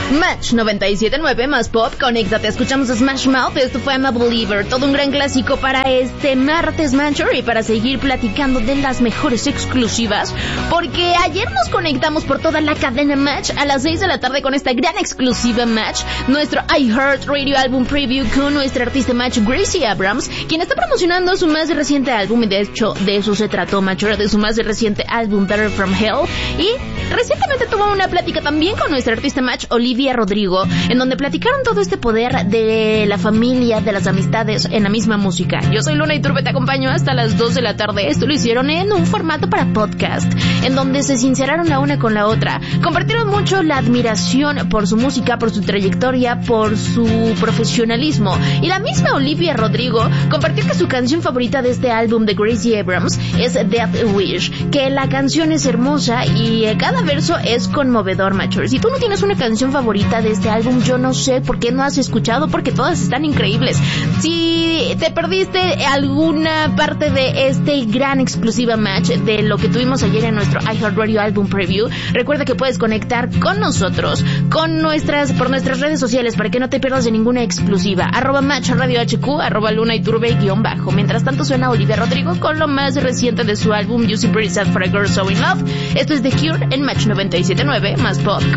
Match 97.9 más pop, conéctate, escuchamos Smash Mouth, esto fue I'm a Believer, todo un gran clásico para este martes Matcher y para seguir platicando de las mejores exclusivas, porque ayer nos conectamos por toda la cadena Match a las 6 de la tarde con esta gran exclusiva Match, nuestro iHeartRadio Album Preview con nuestra artista Match Gracie Abrams, quien está promocionando su más reciente álbum, y de hecho de eso se trató Matcher, de su más reciente álbum Better From Hell, y recientemente tuvo una plática también con nuestra artista Match Olivia Rodrigo, en donde platicaron todo este poder de la familia, de las amistades en la misma música. Yo soy Luna Iturbe, te acompaño hasta las 2 de la tarde. Esto lo hicieron en un formato para podcast, en donde se sinceraron la una con la otra. Compartieron mucho la admiración por su música, por su trayectoria, por su profesionalismo. Y la misma Olivia Rodrigo compartió que su canción favorita de este álbum de Gracie Abrams es Death Wish, que la canción es hermosa y cada verso es conmovedor, Matcher. Si tú no tienes una canción favorita de este álbum, yo no sé por qué no has escuchado, porque todas están increíbles. Si te perdiste alguna parte de este gran exclusiva Match de lo que tuvimos ayer en nuestro iHeartRadio Album Preview, recuerda que puedes conectar con nosotros por nuestras redes sociales para que no te pierdas de ninguna exclusiva. @MatchRadioHQ, @LunaIturbe_. Mientras tanto suena Olivia Rodrigo con lo más reciente de su álbum You Seem Pretty Sad for a Girl So In Love. Esto es The Cure en Match 97.9 más pop.